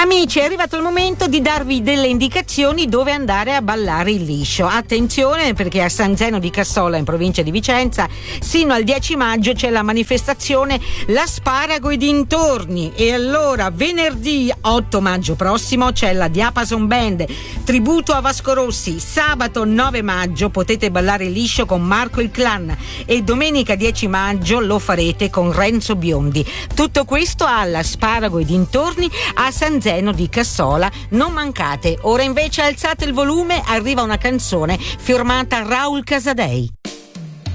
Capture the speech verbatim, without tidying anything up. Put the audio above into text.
Amici, è arrivato il momento di darvi delle indicazioni dove andare a ballare il liscio. Attenzione, perché a San Zeno di Cassola, in provincia di Vicenza, sino al dieci maggio c'è la manifestazione L'Asparago e dintorni. E allora venerdì otto maggio prossimo c'è la Diapason Band, tributo a Vasco Rossi. Sabato nove maggio potete ballare il liscio con Marco il Clan e domenica dieci maggio lo farete con Renzo Biondi. Tutto questo all'Asparago e dintorni a San Zeno di Cassola. Non mancate. Ora invece alzate il volume, arriva una canzone firmata Raul Casadei.